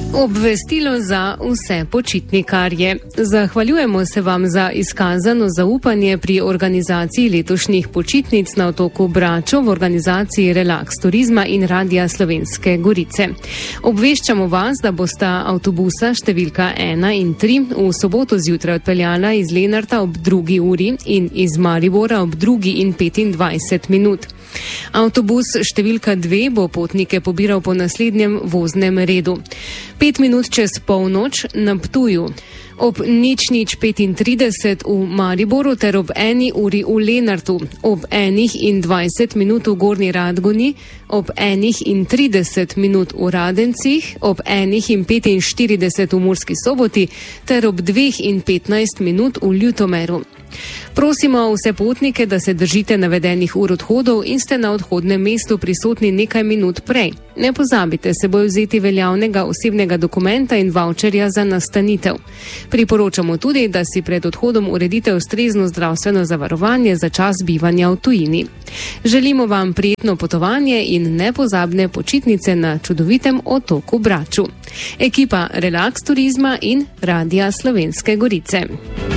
Obvestilo za vse počitnikarje. Zahvaljujemo se vam za izkazano zaupanje pri organizaciji letošnjih počitnic na otoku Bračo v organizaciji Relax turizma in Radia Slovenske Gorice. Obveščamo vas, da bosta avtobusa številka 1 in 3 v soboto zjutraj odpeljala iz Lenarta ob 2. uri in iz Maribora ob 2. in 25 minut. Avtobus številka 2 bo potnike pobiral po naslednjem voznem redu. 5 minut čez polnoč na Ptuju, ob 00:35 v Mariboru ter ob 1. uri v Lenartu, ob 1:20 v Gornji Radgoni, ob 1:30 v Radencih, ob 1:45 v Murski Soboti ter ob 2:15 v Ljutomeru. Prosimo vse potnike, da se držite navedenih ur odhodov in ste na odhodnem mestu prisotni nekaj minut prej. Ne pozabite seboj vzeti veljavnega osebnega dokumenta in vaučerja za nastanitev. Priporočamo tudi, da si pred odhodom uredite ustrezno zdravstveno zavarovanje za čas bivanja v tujini. Želimo vam prijetno potovanje in nepozabne počitnice na čudovitem otoku Braču. Ekipa Relax turizma in Radia Slovenske Gorice.